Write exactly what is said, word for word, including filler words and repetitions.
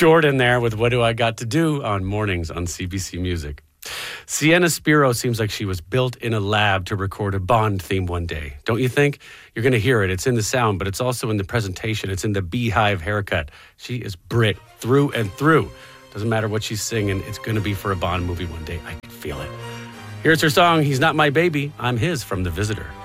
Jordan there with What Do I Got to Do on Mornings on C B C Music. Sienna Spiro seems like she was built in a lab to record a Bond theme one day. Don't you think? You're going to hear it. It's in the sound, but it's also in the presentation. It's in the beehive haircut. She is Brit through and through. Doesn't matter what she's singing. It's going to be for a Bond movie one day. I can feel it. Here's her song, He's Not My Baby, I'm His, from The Visitor.